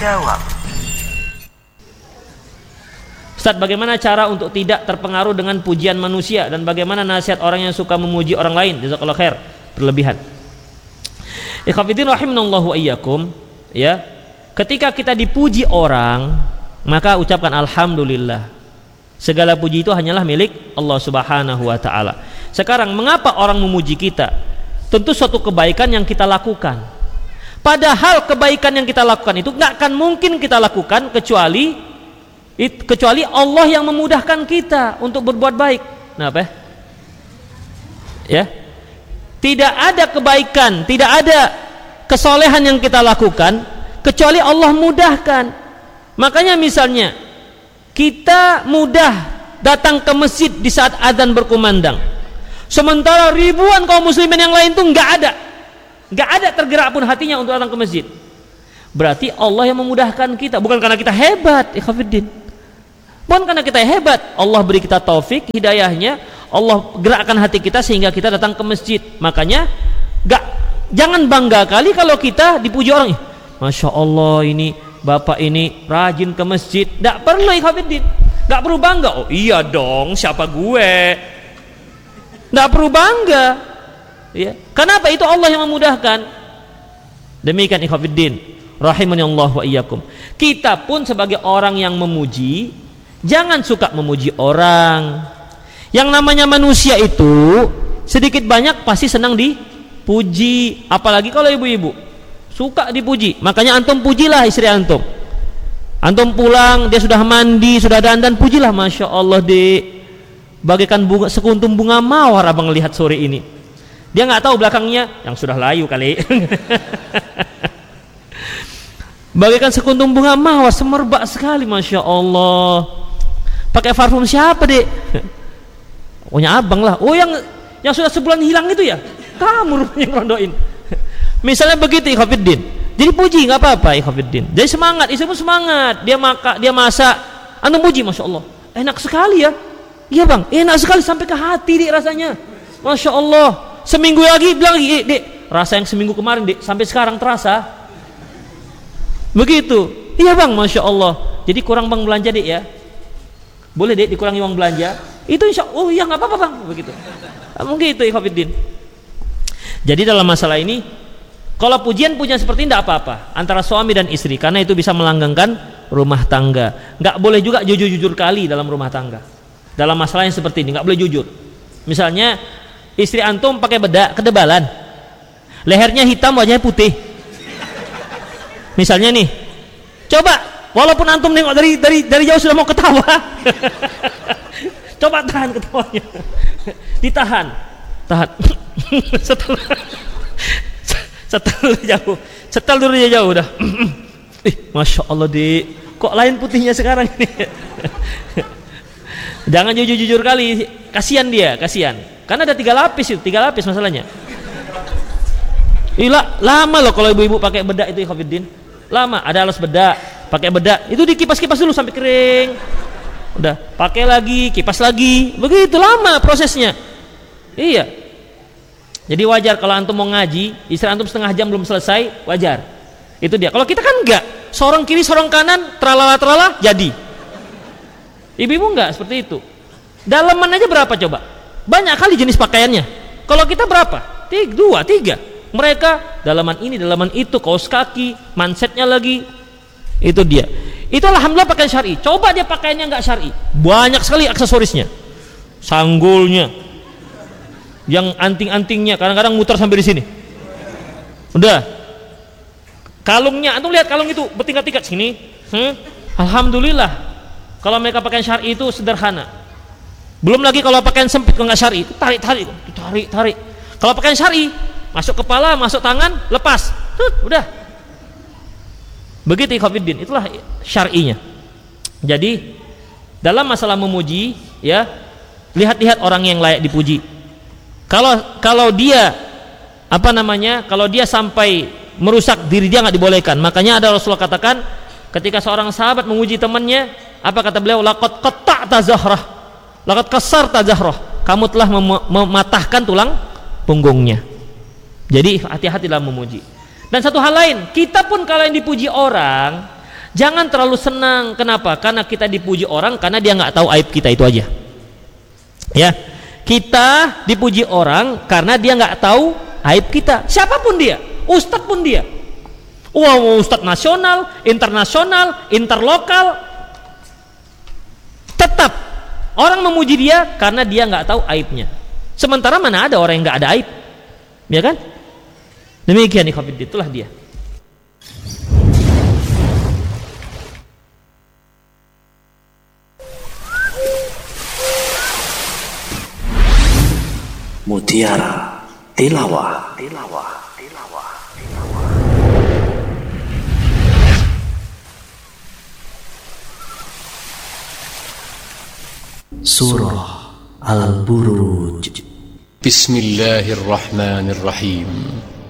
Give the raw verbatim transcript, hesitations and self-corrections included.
jawab. Ustaz, bagaimana cara untuk tidak terpengaruh dengan pujian manusia dan bagaimana nasihat orang yang suka memuji orang lain? Jazakallahu khair. Berlebihan. Ikhwatiddin rahimanallahu wa iyyakum, ya. Ketika kita dipuji orang, maka ucapkan alhamdulillah. Segala puji itu hanyalah milik Allah Subhanahu wa taala. Sekarang mengapa orang memuji kita? Tentu suatu kebaikan yang kita lakukan. Padahal kebaikan yang kita lakukan itu nggak akan mungkin kita lakukan kecuali It, kecuali Allah yang memudahkan kita untuk berbuat baik. Kenapa? Ya, tidak ada kebaikan, tidak ada kesolehan yang kita lakukan kecuali Allah mudahkan. Makanya misalnya kita mudah datang ke masjid di saat azan berkumandang, sementara ribuan kaum muslimin yang lain tuh nggak ada, nggak ada tergerak pun hatinya untuk datang ke masjid. Berarti Allah yang memudahkan kita, bukan karena kita hebat, ikhwatiddin. Bukan karena kita hebat, Allah beri kita taufik, hidayahnya, Allah gerakkan hati kita sehingga kita datang ke masjid. Makanya gak, jangan bangga kali kalau kita dipuji orang, Masya Allah ini bapak ini rajin ke masjid. Gak perlu ikhwatiddin, gak perlu bangga. Oh iya dong, siapa gue? Gak perlu bangga, ya. Kenapa? Itu Allah yang memudahkan. Demikian ikhwatiddin rahimani Allah wa iyyakum. Kita pun sebagai orang yang memuji, jangan suka memuji orang. Yang namanya manusia itu sedikit banyak pasti senang dipuji, apalagi kalau ibu-ibu suka dipuji. Makanya antum pujilah istri antum. Antum pulang dia sudah mandi, sudah dandan, pujilah, Masya Allah dek, bagaikan bunga, sekuntum bunga mawar abang lihat sore ini. Dia nggak tahu belakangnya yang sudah layu kali. Bagaikan sekuntum bunga mawar, semerbak sekali, Masya Allah. Pakai parfum siapa dek? Ohnya abang lah. Oh yang yang sudah sebulan hilang itu ya? Kamu rupanya yang rondoin. Misalnya begitu ikhwatiddin. Jadi puji nggak apa-apa ikhwatiddin. Jadi semangat, istri pun semangat. Dia maka dia masak, antum puji, Masya Allah. Enak sekali ya. Iya bang, enak sekali sampai ke hati dek rasanya. Masya Allah. Seminggu lagi bilang lagi, eh, dek, rasa yang seminggu kemarin dek sampai sekarang terasa. Begitu. Iya bang, Masya Allah. Jadi kurang bang belanja dek ya. Boleh dek dikurangi uang belanja. Itu insya Allah, oh iya nggak apa-apa bang. Begitu. Mungkin itu ikhwatiddin. Jadi dalam masalah ini, kalau pujian-pujian seperti ini tidak apa-apa antara suami dan istri, karena itu bisa melanggengkan rumah tangga. Nggak boleh juga jujur-jujur kali dalam rumah tangga. Dalam masalah yang seperti ini nggak boleh jujur. Misalnya istri antum pakai bedak kedebalan, lehernya hitam, wajahnya putih. Misalnya nih, coba. Walaupun antum nengok dari dari dari jauh sudah mau ketawa, coba tahan ketawanya, ditahan, tahan. setelah setelah jauh, setel dulu dia jauh udah. Ih, Masya Allah dek, kok lain putihnya sekarang ini. Jangan jujur-jujur kali, kasihan dia, kasihan. Karena ada tiga lapis itu, tiga lapis masalahnya. Ila lama loh kalau ibu-ibu pakai bedak itu ikhwatiddin. Lama, ada alas bedak. Pakai bedak itu dikipas-kipas dulu sampai kering, udah pakai lagi, kipas lagi, begitu lama prosesnya. Iya, jadi wajar kalau antum mau ngaji, istri antum setengah jam belum selesai, wajar. Itu dia. Kalau kita kan enggak, sorong kiri sorong kanan, tralala tralala jadi. Ibu-ibu enggak seperti itu. Dalaman aja berapa coba? Banyak kali jenis pakaiannya. Kalau kita berapa? Tiga, dua, tiga. Mereka dalaman ini, dalaman itu, kaos kaki, mansetnya lagi. Itu dia. Itu alhamdulillah pakaian syar'i. Coba dia pakaiannya enggak syar'i, banyak sekali aksesorisnya, sanggulnya, yang anting-antingnya kadang-kadang muter sampai di sini. Udah, kalungnya, antum lihat kalung itu bertingkat-tingkat sini. Hmm? Alhamdulillah. Kalau mereka pakaian syar'i itu sederhana. Belum lagi kalau pakaian sempit kalau nggak syar'i, tarik-tarik, tarik-tarik. Kalau pakaian syar'i, masuk kepala, masuk tangan, lepas, Hut, udah. Begitu ikhwatiddin, itulah syar'inya. Jadi dalam masalah memuji, ya, lihat-lihat orang yang layak dipuji. Kalau kalau dia apa namanya? Kalau dia sampai merusak diri dia nggak dibolehkan. Makanya ada Rasulullah katakan ketika seorang sahabat memuji temannya, apa kata beliau? Laqad qatta'ta zahrah, laqad kassarta zahrah. Kamu telah mem- mematahkan tulang punggungnya. Jadi hati-hati dalam memuji. Dan satu hal lain, kita pun kalau yang dipuji orang, Jangan terlalu senang. Kenapa? Karena kita dipuji orang karena dia nggak tahu aib kita, itu aja. Ya, kita dipuji orang karena dia nggak tahu aib kita. Siapapun dia, ustadz pun dia. Wow, ustadz nasional, internasional, interlokal, tetap orang memuji dia karena dia nggak tahu aibnya. Sementara mana ada orang yang nggak ada aib, ya kan? Demikian ikhwafid, itulah dia. Mutiara Tilawah, Tilawah, Tilawah, Tilawah. Surah Al-Buruj. Bismillahirrahmanirrahim.